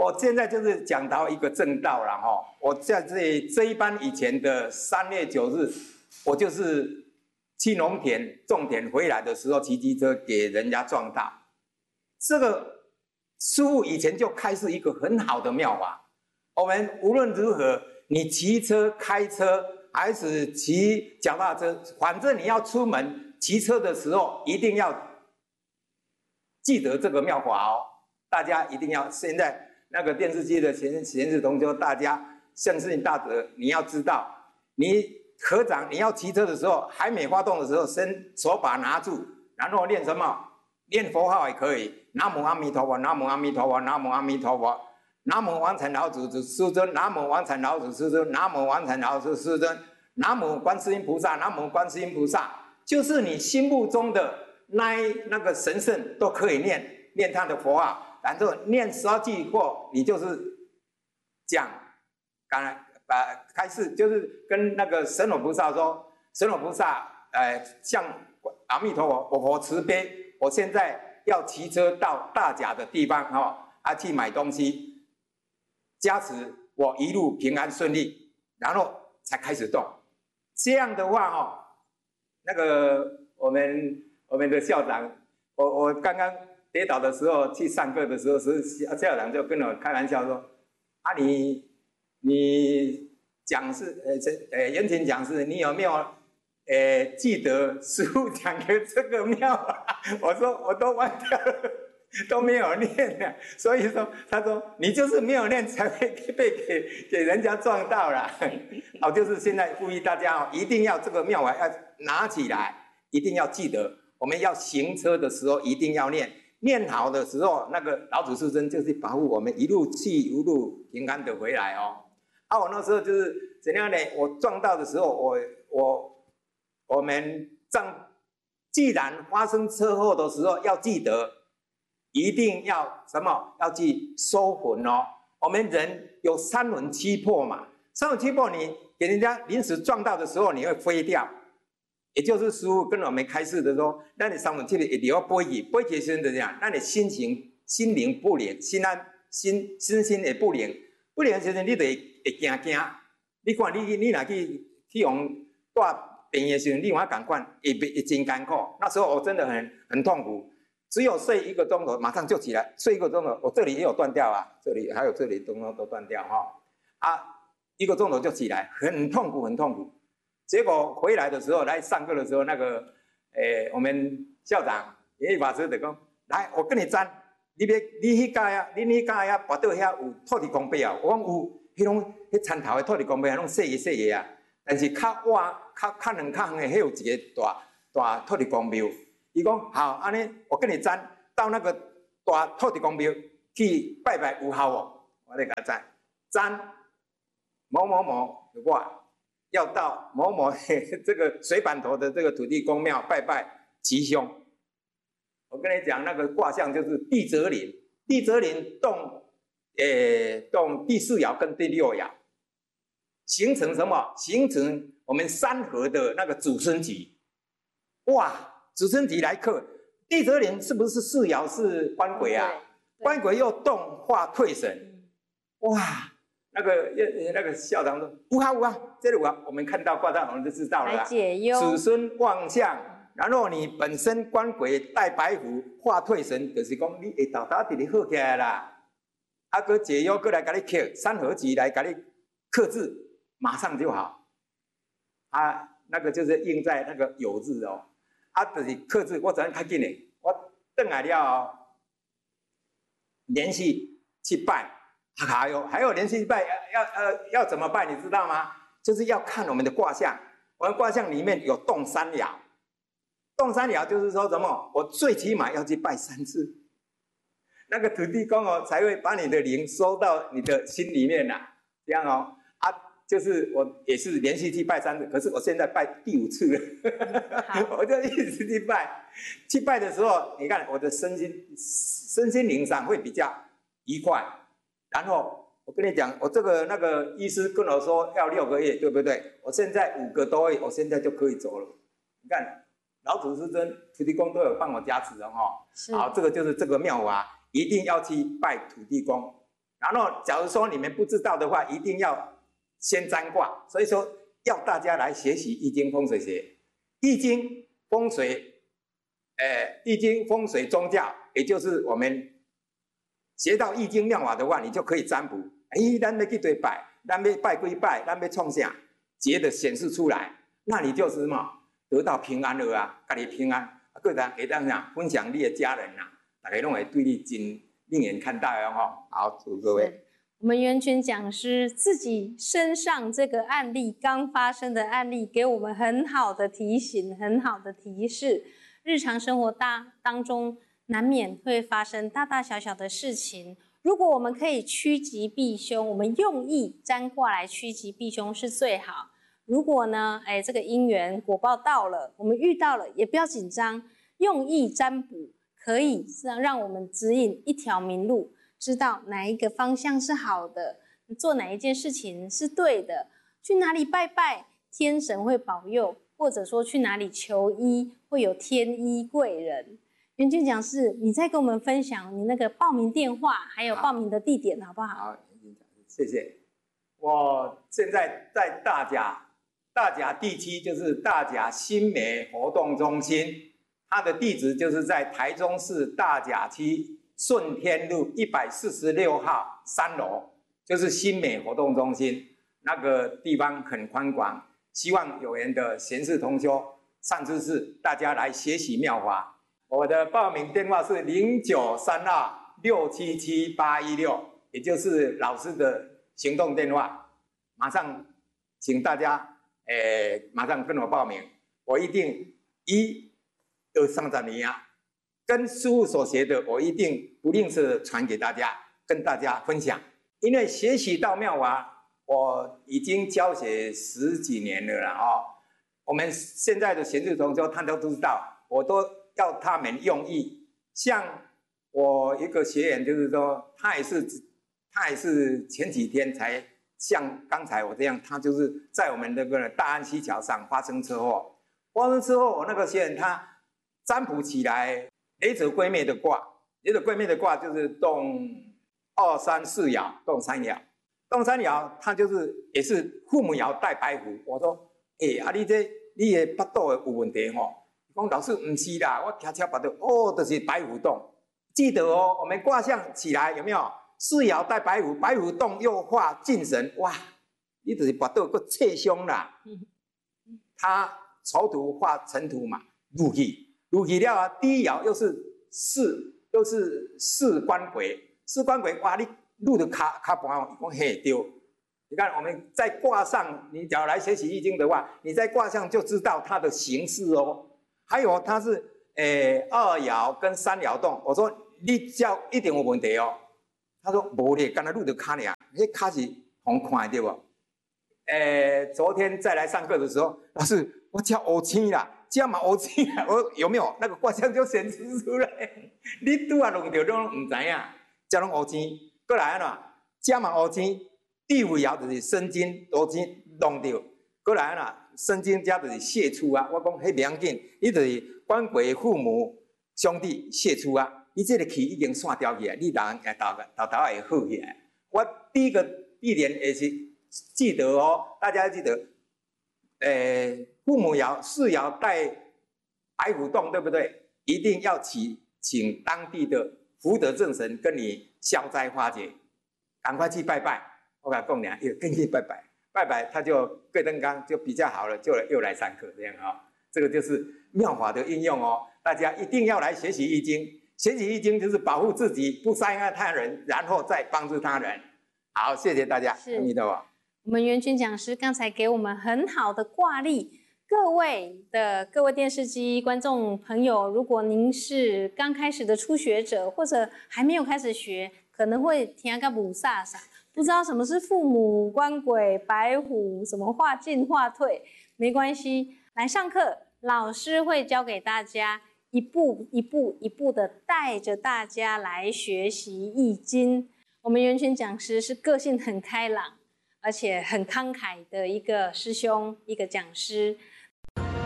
我现在就是讲到一个正道了哈。我在这一班以前的3月9日，我就是去农田种田回来的时候，骑机车给人家撞到。这个师父以前就开示一个很好的妙法，我们无论如何，你骑车、开车还是骑脚踏车，反正你要出门骑车的时候，一定要记得这个妙法哦。大家一定要现在。那个电视机的前世同修，大家圣性大德，你要知道，你合掌你要骑车的时候，还没发动的时候，手把拿住，然后念什么？念佛号也可以，南无阿弥陀佛，南无阿弥陀佛，南无阿弥陀佛，南无王禅老祖师尊，南无王禅老祖师尊，南无王禅老祖师尊，南无观世音菩萨，南无观世音菩萨，就是你心目中的那个神圣都可以念他的佛号。然后念12句后，你就是讲，刚才开示就是跟那个神佛菩萨说，神佛菩萨，向阿弥陀佛，我慈悲，我现在要骑车到大甲的地方去买东西，加持我一路平安顺利，然后才开始动。这样的话那个我们的校长，我刚刚。跌倒的时候，去上课的时候，校长就跟我开玩笑说：“啊你讲师，严请讲师，你有没有记得师父讲的这个妙法？”我说我都忘掉了，都没有念了。所以说，他说你就是没有念，才会被给人家撞到了。就是现在呼吁大家一定要这个妙法要拿起来，一定要记得。我们要行车的时候一定要念。念好的时候，那个老祖师尊就是保护我们一路去一路平安的回来哦。我那时候就是怎样呢？我撞到的时候，我们既然发生车祸的时候，要记得一定要什么？要去收魂哦。我们人有3魂7魄嘛，3魂7魄你给人家临时撞到的时候，你会飞掉。也就是师父跟我们开示的说，那你3魂7魄一定要飞起时怎样？那你心灵不宁，身心也不宁，不宁的时候你就会惊。你看你若去用带病的时候，你有法同款，也真艰苦。那时候我真的很痛苦，只有睡1个钟头，马上就起来，睡1个钟头，我这里也有断掉啊，这里还有这里都断掉1个钟头就起来，很痛苦。结果回来的时候，来上课的时候，那个我们校长严义法师就讲，来，我跟你争，你迄届啊，跋倒遐有土地公伯啊？我讲有，迄田头的土地公伯啊，拢细个啊，但是较远的，迄有一个大土地公庙。伊讲好，安尼我跟你争，到那个大土地公庙去拜拜有效无？我咧甲争某我。要到某这个水板头的这个土地公庙拜拜吉凶。我跟你讲，那个卦象就是地泽临动第4爻跟第6爻，形成什么？形成我们3合的那个祖孙局。哇，祖孙局来克地泽临，是不是4爻是官鬼啊？官鬼又动化退神，哇！那个校长说：“有啊，这里我们看到卦象，我们就知道了啦。子孙旺相，然后你本身官鬼带白虎化退神，就是讲你会倒伫你好起来啦。搁解忧过来给你克3合局来给你克制，马上就好。那个就是印在那个酉日哦。就是克制，我昨天较紧的，我回来了连续去拜。”还有连续拜要怎么拜？你知道吗？就是要看我们的卦象。我们卦象里面有动3爻，动3爻就是说什么？我最起码要去拜3次，那个土地公才会把你的灵收到你的心里面啦。这样就是我也是连续去拜3次，可是我现在拜第5次了，我就一直去拜。去拜的时候，你看我的身心灵上会比较愉快。然后我跟你讲，我那个医师跟我说要6个月，对不对？我现在5个多月，我现在就可以走了。你看，老祖师尊、土地公都有帮我加持好，这个就是这个妙法，一定要去拜土地公， 然后假如说你们不知道的话，一定要先占卦。所以说要大家来学习易经风水学，易经风水，易经风水宗教，也就是我们学到易经妙法的话，你就可以占卜。咱要去对拜，咱要拜归拜，咱要创啥，直接的显示出来，那你就是什么得到平安了啊，家己平安，个人会当啥分享你的家人呐，大家拢会对你真另眼看待哦吼。好，祝各位。 我们元群讲师自己身上这个案例刚发生的案例，给我们很好的提醒，很好的提示。日常生活当中难免会发生大大小小的事情。如果我们可以趋吉避凶，我们用意占卦来趋吉避凶是最好。如果呢，这个因缘果报到了，我们遇到了，也不要紧张，用意占卜可以让我们指引一条明路，知道哪一个方向是好的，做哪一件事情是对的，去哪里拜拜，天神会保佑，或者说去哪里求医，会有天医贵人。元君讲师，你再跟我们分享你那个报名电话，还有报名的地点，好不好？ 好，谢谢。我现在在大甲地区，就是大甲新美活动中心，它的地址就是在台中市大甲区顺天路146号3楼，就是新美活动中心。那个地方很宽广，希望有缘的贤士同修上知识，大家来学习妙法。我的报名电话是0932677816，也就是老师的行动电话。马上，请大家马上跟我报名，我一定30年啊，跟师父所学的，我一定不吝啬的传给大家，跟大家分享。因为学习到妙法，我已经教学10几年了啦哦。我们现在的贤士同修，他都知道，我都要他们用意。像我一个学员，就是说，他也是前几天才像刚才我这样，他就是在我们那个大安溪桥上发生车祸。发生车祸，我那个学员他占卜起来雷泽归灭的卦，雷泽归灭的卦就是动2、3、4爻，动3爻，动3爻，他就是也是父母爻带白虎。我说，你的腹肚有问题吼？讲老师不是啦，我听巴肚，就是白虎洞。记得哦，我们卦象起来有没有？4爻带白虎，白虎洞又化尽神，哇！你就是腹肚个切凶啦。他丑土化尘土嘛，入去了啊。第一爻又是四官鬼，四官鬼哇！你入的卡盘哦，讲嘿对。你看我们在卦上，你只要来学习易经的话，你在卦象就知道它的形式哦。还有它是2爻跟3爻动，我说你叫一定有问题哦。他说无咧，刚才录的卡尔，那卡是红看对不？昨天再来上课的时候，老师我叫乌青啦，叫嘛乌青啦，我有没有那个卦象就显示出来？你拄啊弄到都唔知影，叫拢乌青，过来啦，叫嘛乌青，第5爻就是生金乌青弄到，过来啦。生金家就是泄出啊！我讲迄不要紧，你就是官鬼父母兄弟泄出啊！你这个气已经散掉去啊，你人头会好起来。我第一个地点也是记得哦，大家记得，父母爻4爻带白虎洞，对不对？一定要请当地的福德正神跟你消灾化解，赶快去拜拜。我跟他讲俩，跟去拜拜。拜拜，他就贵登刚就比较好了，就又来上课这样啊、哦。这个就是妙法的应用哦，大家一定要来学习易经。学习易经就是保护自己，不伤害他人，然后再帮助他人。好，谢谢大家，阿弥陀佛。 我们元君讲师刚才给我们很好的卦例，各位电视机观众朋友，如果您是刚开始的初学者，或者还没有开始学，可能会听个不飒飒。不知道什么是父母、官鬼、白虎，什么化进化退，没关系，来上课，老师会教给大家，一步一步的带着大家来学习易经。我们元群讲师是个性很开朗，而且很慷慨的一个师兄，一个讲师。